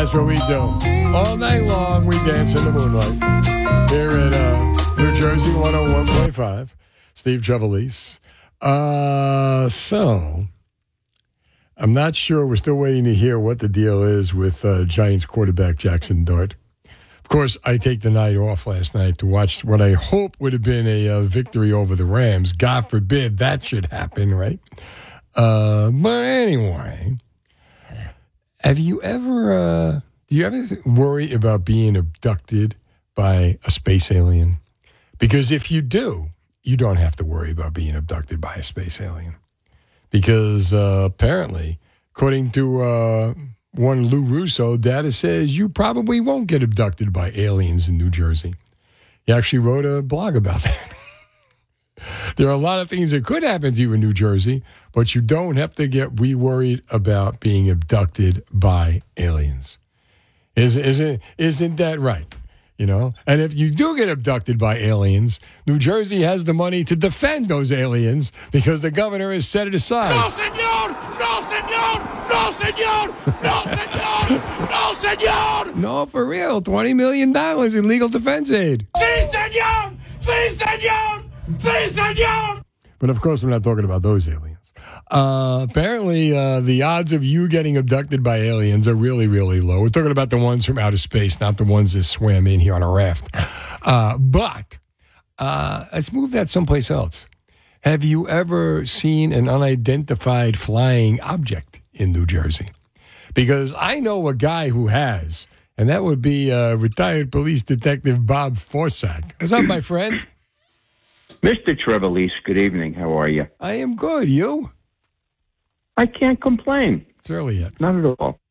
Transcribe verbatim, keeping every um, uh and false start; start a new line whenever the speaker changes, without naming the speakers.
That's what we do. All night long, we dance in the moonlight. Here at uh, New Jersey one oh one point five. Steve Trevelise. Uh, so, I'm not sure. We're still waiting to hear what the deal is with uh, Giants quarterback Jackson Dart. Of course, I take the night off last night to watch what I hope would have been a uh, victory over the Rams. God forbid that should happen, right? Uh, but anyway, have you ever, uh, do you ever th- worry about being abducted by a space alien? Because if you do, you don't have to worry about being abducted by a space alien. Because uh, apparently, according to uh, one Lou Russo, data says you probably won't get abducted by aliens in New Jersey. He actually wrote a blog about that. There are a lot of things that could happen to you in New Jersey, but you don't have to get re-worried about being abducted by aliens. Is, isn't, isn't that right? You know? And if you do get abducted by aliens, New Jersey has the money to defend those aliens because the governor has set it aside.
No, senor! No, senor! No, senor! No, senor! No, senor!
No, for real. twenty million dollars in legal defense aid.
Si, senor! Si, senor! Si, senor!
But of course, we're not talking about those aliens. Uh, apparently, uh, the odds of you getting abducted by aliens are really, really low. We're talking about the ones from outer space, not the ones that swam in here on a raft. Uh, but uh, let's move that someplace else. Have you ever seen an unidentified flying object in New Jersey? Because I know a guy who has, and that would be uh, retired police detective Bob Forsack. What's up, my friend?
Mister Trevelise, good evening. How are you?
I am good. You?
I can't complain.
It's early yet.
Not at all.